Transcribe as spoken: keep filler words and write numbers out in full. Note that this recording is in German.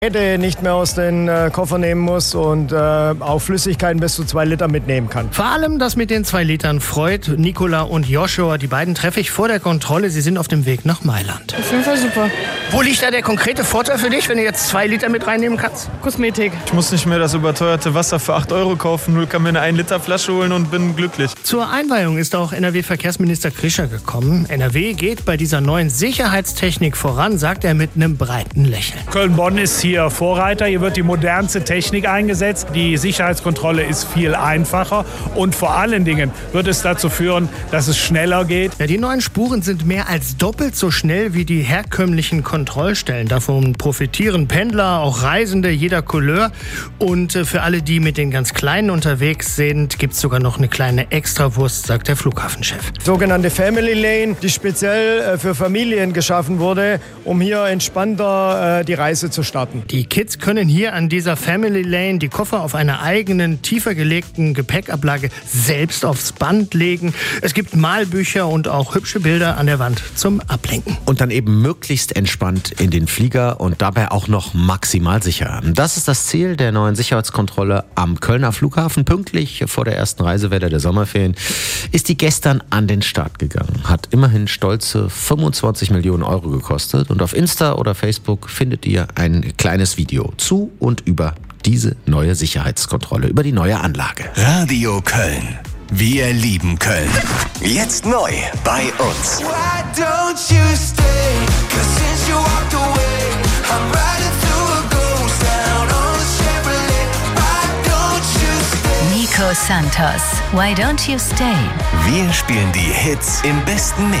nicht mehr aus den äh, Koffer nehmen muss und äh, auch Flüssigkeiten bis zu zwei Liter mitnehmen kann. Vor allem das mit den zwei Litern freut Nicola und Joshua. Die beiden treffe ich vor der Kontrolle. Sie sind auf dem Weg nach Mailand. Auf jeden Fall super. Wo liegt da der konkrete Vorteil für dich, wenn du jetzt zwei Liter mit reinnehmen kannst? Kosmetik. Ich muss nicht mehr das überteuerte Wasser für acht Euro kaufen, nur kann mir eine ein Liter Flasche holen und bin glücklich. Zur Einweihung ist auch N R W-Verkehrsminister Krischer gekommen. N R W geht bei dieser neuen Sicherheitstechnik voran, sagt er mit einem breiten Lächeln. Köln-Bonn ist hier Vorreiter. Hier wird die modernste Technik eingesetzt. Die Sicherheitskontrolle ist viel einfacher und vor allen Dingen wird es dazu führen, dass es schneller geht. Ja, die neuen Spuren sind mehr als doppelt so schnell wie die herkömmlichen Kontrollstellen. Davon profitieren Pendler, auch Reisende jeder Couleur. Und für alle, die mit den ganz Kleinen unterwegs sind, gibt es sogar noch eine kleine Extrawurst, sagt der Flughafenchef. Sogenannte Family Lane, die speziell für Familien geschaffen wurde, um hier entspannter äh, die Reise zu starten. Die Kids können hier an dieser Family Lane die Koffer auf einer eigenen, tiefer gelegten Gepäckablage selbst aufs Band legen. Es gibt Malbücher und auch hübsche Bilder an der Wand zum Ablenken. Und dann eben möglichst entspannt in den Flieger und dabei auch noch maximal sicher. Das ist das Ziel der neuen Sicherheitskontrolle am Kölner Flughafen. Pünktlich vor der ersten Reisewelle der Sommerferien ist die gestern an den Start gegangen. Hat immerhin stolze fünfundzwanzig Millionen Euro gekostet. Und auf Insta oder Facebook findet ihr ein kleines Video zu und über diese neue Sicherheitskontrolle, über die neue Anlage. Radio Köln. Wir lieben Köln. Jetzt neu bei uns. Nico Santos, Why Don't You Stay? Wir spielen die Hits im besten Mix.